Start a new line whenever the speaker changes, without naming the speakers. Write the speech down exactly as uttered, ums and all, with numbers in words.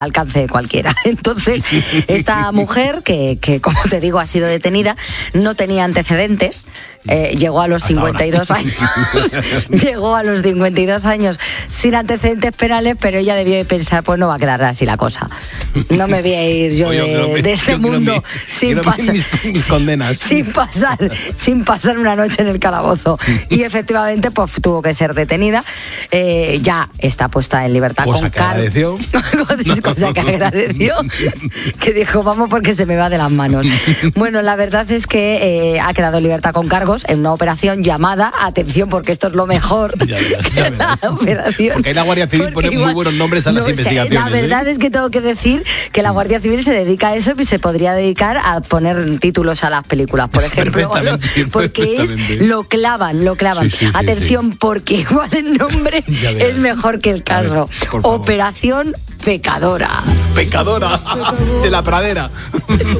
alcance de cualquiera. Entonces, esta mujer, que, que como te digo ha sido detenida, no tenía antecedentes, eh, llegó a los
Hasta
cincuenta y dos
ahora.
años, llegó a los cincuenta y dos años sin antecedentes penales, pero ella debió de pensar, pues no va a quedar así la cosa. No me voy a ir yo
Oye,
de,
quiero mi-
de este
yo quiero
mundo
mi-
sin
quiero
pasar,
mis- mis condenas.
sin pasar, sin pasar una noche en el calabozo. Y efectivamente, pues tuvo que ser detenida. Eh, ya está puesta en libertad
Cosa
con
que
cargos.
agradeció.
Cosa que agradeció, que dijo, vamos porque se me va de las manos. Bueno, la verdad es que eh, ha quedado en libertad con cargos en una operación llamada, atención porque esto es lo mejor,
Ya verás, ya verás.
la operación.
Porque ahí la Guardia Civil
Porque
pone muy buenos nombres a las
sé,
investigaciones,
La verdad
¿eh?
es que tengo que decir que la Guardia Civil se dedica a eso y se podría dedicar a poner títulos a las películas, por ejemplo,
Perfectamente,
porque es,
perfectamente.
lo clavan, lo clavan.
Sí, sí, sí,
atención, porque igual el nombre
Ya verás.
es mejor que el
A ver,
caso.
por favor.
Operación Pecadora.
Pecadora de la pradera.